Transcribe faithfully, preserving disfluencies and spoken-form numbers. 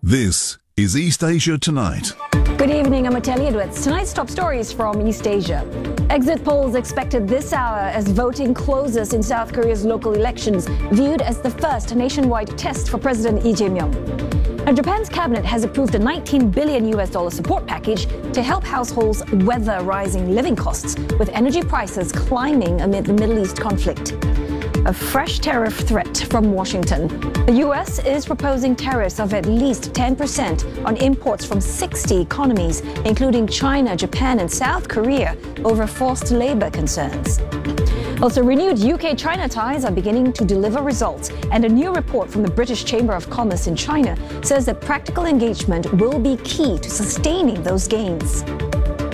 This is East Asia Tonight. Good evening, I'm Ateli Edwards. Tonight's top stories from East Asia. Exit polls expected this hour as voting closes in South Korea's local elections, viewed as the first nationwide test for President Lee Jae-myung. Now, Japan's cabinet has approved a nineteen billion U S dollar support package to help households weather rising living costs, with energy prices climbing amid the Middle East conflict. A fresh tariff threat from Washington. The U S is proposing tariffs of at least ten percent on imports from sixty economies, including China, Japan, and South Korea, over forced labor concerns. Also, renewed U K-China ties are beginning to deliver results, and a new report from the British Chamber of Commerce in China says that practical engagement will be key to sustaining those gains.